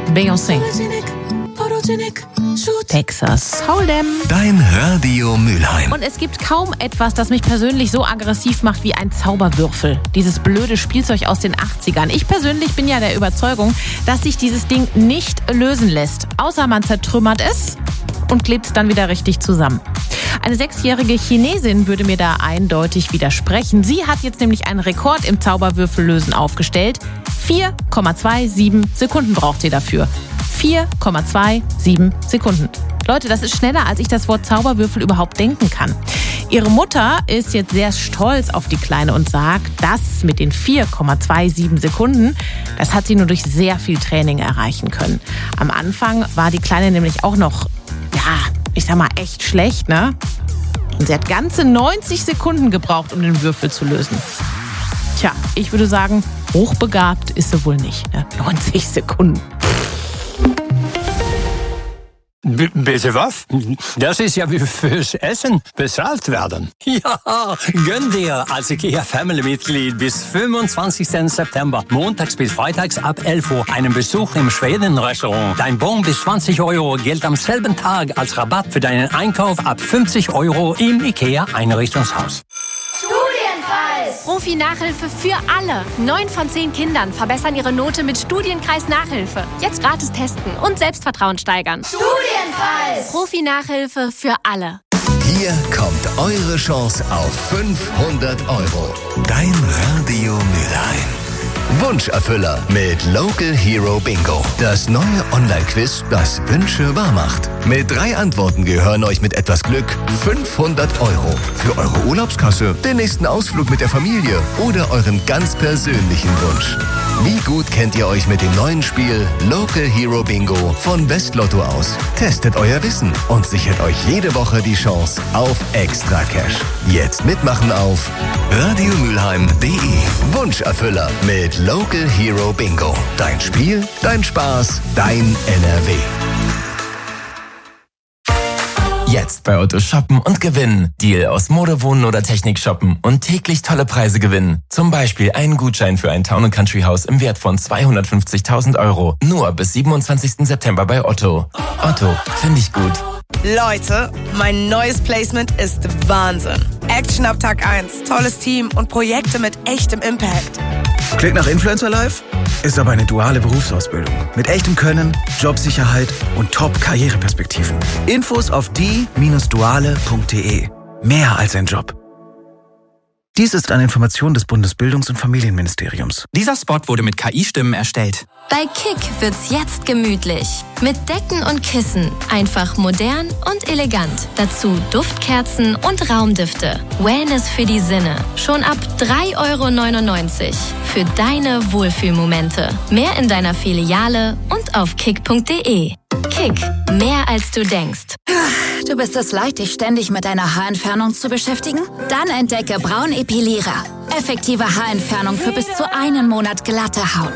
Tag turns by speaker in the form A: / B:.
A: Beyoncé. Texas Hold'em.
B: Dein Radio Mülheim.
A: Und es gibt kaum etwas, das mich persönlich so aggressiv macht wie ein Zauberwürfel. Dieses blöde Spielzeug aus den 80ern. Ich persönlich bin ja der Überzeugung, dass sich dieses Ding nicht lösen lässt. Außer man zertrümmert es und klebt es dann wieder richtig zusammen. Eine 6-jährige Chinesin würde mir da eindeutig widersprechen. Sie hat jetzt nämlich einen Rekord im Zauberwürfellösen aufgestellt. 4,27 Sekunden braucht sie dafür. 4,27 Sekunden. Leute, das ist schneller, als ich das Wort Zauberwürfel überhaupt denken kann. Ihre Mutter ist jetzt sehr stolz auf die Kleine und sagt, das mit den 4,27 Sekunden, das hat sie nur durch sehr viel Training erreichen können. Am Anfang war die Kleine nämlich auch noch, ich sag mal, echt schlecht, ne? Und sie hat ganze 90 Sekunden gebraucht, um den Würfel zu lösen. Tja, ich würde sagen, hochbegabt ist sie wohl nicht, ne? 90 Sekunden.
C: Bitte was? Das ist ja wie fürs Essen bezahlt werden. Ja, gönn dir als IKEA-Family-Mitglied bis 25. September, montags bis freitags ab 11 Uhr, einen Besuch im Schweden-Restaurant. Dein Bon bis 20 € gilt am selben Tag als Rabatt für deinen Einkauf ab 50 € im IKEA-Einrichtungshaus.
D: Profi-Nachhilfe für alle. 9 von 10 Kindern verbessern ihre Note mit Studienkreis-Nachhilfe. Jetzt gratis testen und Selbstvertrauen steigern. Studienkreis! Profi-Nachhilfe für alle.
B: Hier kommt eure Chance auf 500 €. Dein Radio Mülheim. Wunscherfüller mit Local Hero Bingo. Das neue Online-Quiz, das Wünsche wahr macht. Mit 3 Antworten gehören euch mit etwas Glück 500 € für eure Urlaubskasse, den nächsten Ausflug mit der Familie oder euren ganz persönlichen Wunsch. Wie gut kennt ihr euch mit dem neuen Spiel Local Hero Bingo von Westlotto aus? Testet euer Wissen und sichert euch jede Woche die Chance auf Extra Cash. Jetzt mitmachen auf radiomülheim.de. Wunscherfüller mit Local Hero Bingo. Dein Spiel, dein Spaß, dein NRW.
E: Jetzt bei Otto shoppen und gewinnen. Deal aus Mode, Wohnen oder Technik shoppen und täglich tolle Preise gewinnen. Zum Beispiel einen Gutschein für ein Town & Country Haus im Wert von 250.000 €. Nur bis 27. September bei Otto. Otto, finde ich gut.
F: Leute, mein neues Placement ist Wahnsinn. Action ab Tag 1, tolles Team und Projekte mit echtem Impact.
G: Klingt nach Influencer Life? Ist aber eine duale Berufsausbildung. Mit echtem Können, Jobsicherheit und Top-Karriereperspektiven. Infos auf die-duale.de. Mehr als ein Job. Dies ist eine Information des Bundesbildungs- und Familienministeriums.
H: Dieser Spot wurde mit KI-Stimmen erstellt.
D: Bei Kick wird's jetzt gemütlich. Mit Decken und Kissen. Einfach modern und elegant. Dazu Duftkerzen und Raumdüfte. Wellness für die Sinne. Schon ab 3,99 € für deine Wohlfühlmomente. Mehr in deiner Filiale und auf kick.de. Kick. Mehr als du denkst.
I: Du bist es leid, dich ständig mit deiner Haarentfernung zu beschäftigen? Dann entdecke Braun Epilierer. Effektive Haarentfernung für bis zu 1 Monat glatte Haut.